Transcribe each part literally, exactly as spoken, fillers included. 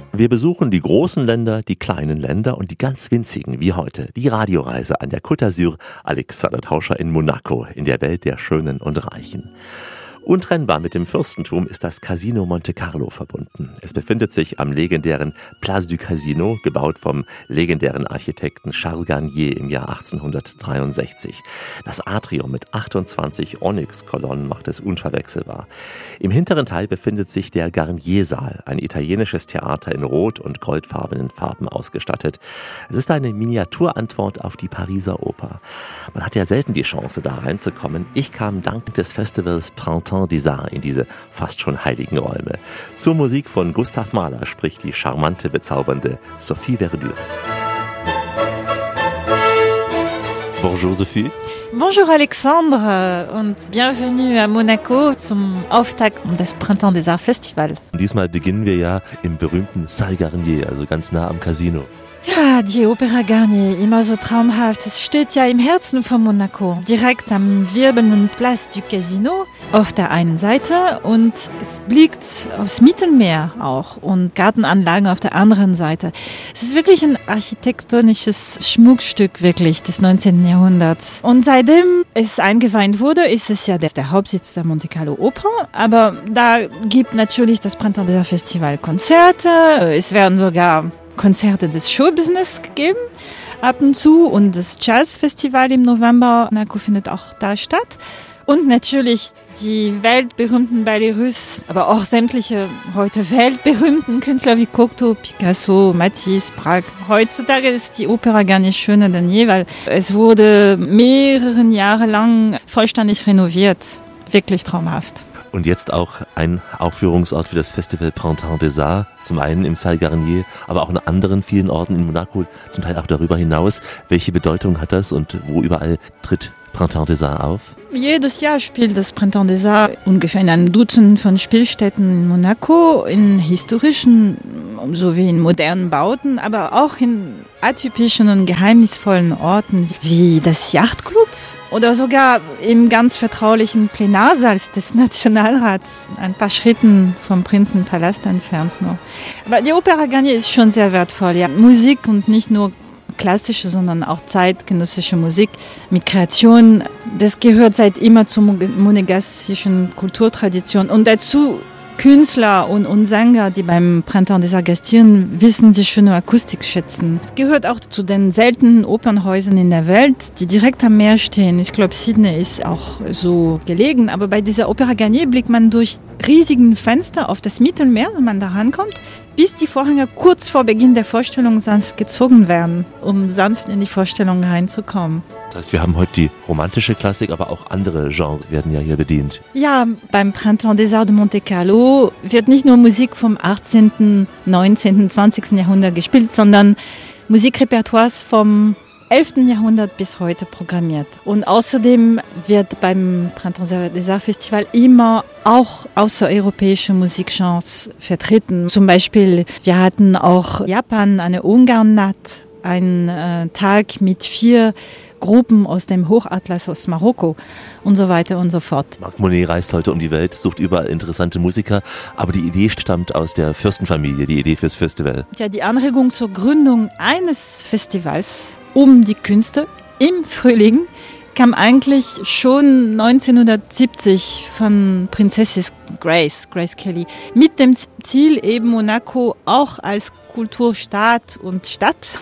Wir besuchen die großen Länder, die kleinen Länder und die ganz winzigen, wie heute. Die Radioreise an der Côte d'Azur, Alexander Tauscher in Monaco, in der Welt der Schönen und Reichen. Untrennbar mit dem Fürstentum ist das Casino Monte Carlo verbunden. Es befindet sich am legendären Place du Casino, gebaut vom legendären Architekten Charles Garnier im Jahr achtzehnhundertdreiundsechzig. Das Atrium mit achtundzwanzig Onyx-Kolonnen macht es unverwechselbar. Im hinteren Teil befindet sich der Garnier-Saal, ein italienisches Theater in rot- und goldfarbenen Farben ausgestattet. Es ist eine Miniaturantwort auf die Pariser Oper. Man hat ja selten die Chance, da reinzukommen. Ich kam dank des Festivals Printemps des Arts in diese fast schon heiligen Räume. Zur Musik von Gustav Mahler spricht die charmante, bezaubernde Sophie Verdure. Bonjour Sophie. Bonjour Alexandre und bienvenue à Monaco zum Auftakt des Printemps des Arts Festival. Und diesmal beginnen wir ja im berühmten Salle Garnier, also ganz nah am Casino. Ja, die Opera Garnier, immer so traumhaft. Es steht ja im Herzen von Monaco, direkt am wirbelnden Place du Casino auf der einen Seite und es blickt aufs Mittelmeer auch und Gartenanlagen auf der anderen Seite. Es ist wirklich ein architektonisches Schmuckstück wirklich des neunzehnten Jahrhunderts. Und seitdem es eingeweiht wurde, ist es ja der, der Hauptsitz der Monte Carlo Oper. Aber da gibt natürlich das Printemps des Arts Festival Konzerte. Es werden sogar Konzerte des Showbusiness gegeben, ab und zu, und das Jazzfestival im November, Monaco findet auch da statt. Und natürlich die weltberühmten Ballets, aber auch sämtliche heute weltberühmten Künstler wie Cocteau, Picasso, Matisse, Braque. Heutzutage ist die Opera gar nicht schöner denn je, weil es wurde mehrere Jahre lang vollständig renoviert. Wirklich traumhaft. Und jetzt auch ein Aufführungsort für das Festival Printemps des Arts, zum einen im Salle Garnier, aber auch an anderen vielen Orten in Monaco, zum Teil auch darüber hinaus. Welche Bedeutung hat das und wo überall tritt Printemps des Arts auf? Jedes Jahr spielt das Printemps des Arts ungefähr in einem Dutzend von Spielstätten in Monaco, in historischen sowie in modernen Bauten, aber auch in atypischen und geheimnisvollen Orten wie das Yachtclub. Oder sogar im ganz vertraulichen Plenarsaal des Nationalrats, ein paar Schritten vom Prinzenpalast entfernt noch. Aber die Opera Garnier ist schon sehr wertvoll. Ja. Musik und nicht nur klassische, sondern auch zeitgenössische Musik mit Kreation. Das gehört seit immer zur monegassischen Kulturtradition. Und dazu Künstler und, und Sänger, die beim Printemps des Arts gastieren, wissen die schöne Akustik schätzen. Es gehört auch zu den seltenen Opernhäusern in der Welt, die direkt am Meer stehen. Ich glaube, Sydney ist auch so gelegen, aber bei dieser Opera Garnier blickt man durch riesigen Fenster auf das Mittelmeer, wenn man da rankommt, bis die Vorhänge kurz vor Beginn der Vorstellung sanft gezogen werden, um sanft in die Vorstellung reinzukommen. Das heißt, wir haben heute die romantische Klassik, aber auch andere Genres werden ja hier bedient. Ja, beim Printemps des Arts de Monte Carlo wird nicht nur Musik vom achtzehnten, neunzehnten, zwanzigsten Jahrhundert gespielt, sondern Musikrepertoires vom elften Jahrhundert bis heute programmiert. Und außerdem wird beim Printemps des Arts Festival immer auch außereuropäische Musikgenres vertreten. Zum Beispiel, wir hatten auch Japan, eine Ungarn-Nacht, einen äh, Tag mit vier Gruppen aus dem Hochatlas aus Marokko und so weiter und so fort. Marc Monet reist heute um die Welt, sucht überall interessante Musiker, aber die Idee stammt aus der Fürstenfamilie, die Idee fürs Festival. Ja, die Anregung zur Gründung eines Festivals um die Künste im Frühling kam eigentlich schon neunzehnhundertsiebzig von Prinzessin Grace, Grace Kelly, mit dem Ziel, eben Monaco auch als Kulturstaat und Stadt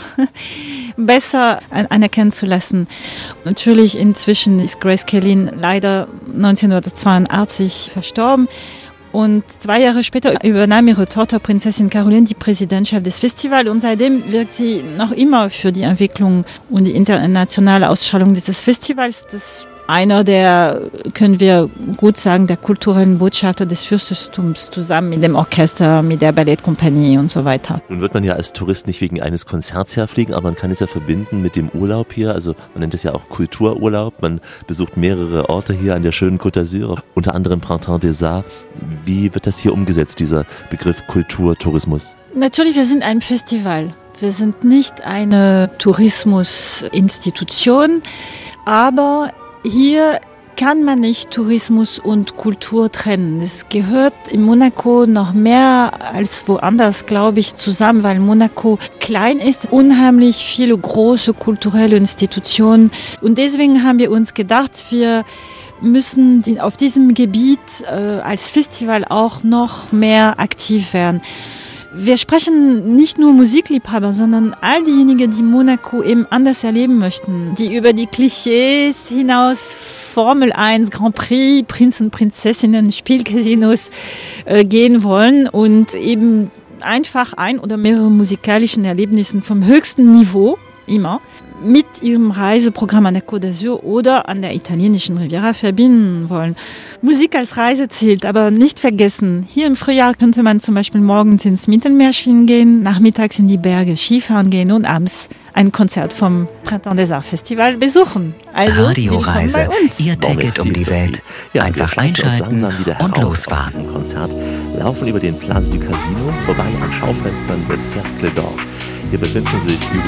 besser anerkennen zu lassen. Natürlich inzwischen ist Grace Kelly leider neunzehnhundertzweiundachtzig verstorben. Und zwei Jahre später übernahm ihre Tochter Prinzessin Caroline die Präsidentschaft des Festivals und seitdem wirkt sie noch immer für die Entwicklung und die internationale Ausstrahlung dieses Festivals. Das einer der, können wir gut sagen, der kulturellen Botschafter des Fürstentums zusammen mit dem Orchester, mit der Ballettkompanie und so weiter. Nun wird man ja als Tourist nicht wegen eines Konzerts herfliegen, aber man kann es ja verbinden mit dem Urlaub hier. Also man nennt es ja auch Kultururlaub. Man besucht mehrere Orte hier an der schönen Côte d'Azur, unter anderem Printemps des Arts. Wie wird das hier umgesetzt, dieser Begriff Kulturtourismus? Natürlich, wir sind ein Festival. Wir sind nicht eine Tourismusinstitution, aber hier kann man nicht Tourismus und Kultur trennen. Es gehört in Monaco noch mehr als woanders, glaube ich, zusammen, weil Monaco klein ist, unheimlich viele große kulturelle Institutionen. Und deswegen haben wir uns gedacht, wir müssen auf diesem Gebiet äh, als Festival auch noch mehr aktiv werden. Wir sprechen nicht nur Musikliebhaber, sondern all diejenigen, die Monaco eben anders erleben möchten, die über die Klischees hinaus Formel eins, Grand Prix, Prinzen, Prinzessinnen, Spielcasinos äh, gehen wollen und eben einfach ein oder mehrere musikalischen Erlebnissen vom höchsten Niveau, immer, mit ihrem Reiseprogramm an der Côte d'Azur oder an der italienischen Riviera verbinden wollen. Musik als Reiseziel, aber nicht vergessen, hier im Frühjahr könnte man zum Beispiel morgens ins Mittelmeer schwimmen gehen, nachmittags in die Berge Skifahren gehen und abends ein Konzert vom Printemps des Arts Festival besuchen. Also, Radioreise, Ihr Ticket um die Welt. Ja, Einfach wir einschalten uns langsam wieder und heraus losfahren. aus diesem Konzert, laufen über den Place du Casino, vorbei an Schaufenstern des Cercle d'Or. Hier befinden sich